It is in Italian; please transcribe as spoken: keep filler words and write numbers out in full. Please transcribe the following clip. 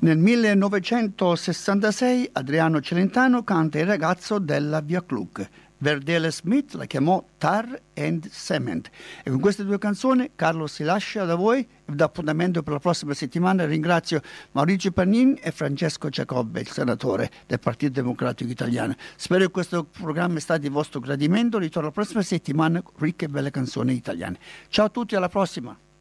Nel millenovecentosessantasei Adriano Celentano canta Il ragazzo della Via Klug. Verdele Smith la chiamò Tar and Cement. E con queste due canzoni Carlo si lascia da voi e vi dà appuntamento per la prossima settimana. Ringrazio Maurizio Pagnin e Francesco Giacobbe, il senatore del Partito Democratico Italiano. Spero che questo programma sia stato di vostro gradimento. Ritorno la prossima settimana con ricche e belle canzoni italiane. Ciao a tutti, alla prossima!